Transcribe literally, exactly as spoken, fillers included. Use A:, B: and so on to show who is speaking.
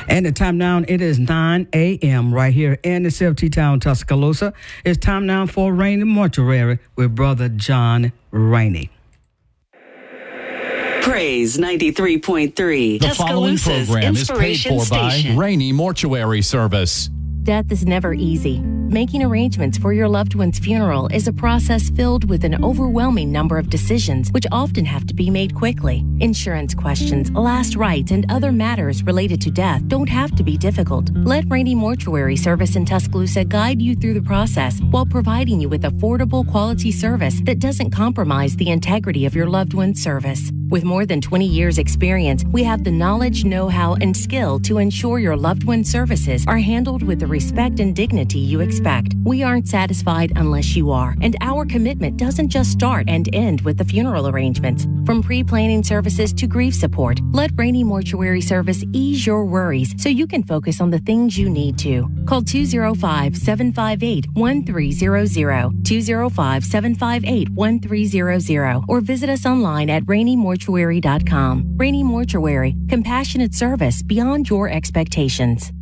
A: And the time now, it is nine a.m. right here in the C F T town, Tuscaloosa. It's time now for Rainey Mortuary with Brother John Rainey.
B: Praise ninety-three point three.
C: The following program is paid for by Rainey Mortuary Service.
D: Death is never easy. Making arrangements for your loved one's funeral is a process filled with an overwhelming number of decisions, which often have to be made quickly. Insurance questions, last rites, and other matters related to death don't have to be difficult. Let Rainey Mortuary Service in Tuscaloosa guide you through the process while providing you with affordable quality service that doesn't compromise the integrity of your loved one's service. With more than twenty years experience, we have the knowledge, know-how, and skill to ensure your loved one's services are handled with the respect and dignity you expect. We aren't satisfied unless you are, and our commitment doesn't just start and end with the funeral arrangements. From pre-planning services to grief support, let Rainey Mortuary Service ease your worries so you can focus on the things you need to. Call two oh five, seven five eight, one three zero zero, two oh five, seven five eight, one three zero zero, or visit us online at rainey mortuary dot com. Rainey Mortuary, compassionate service beyond your expectations.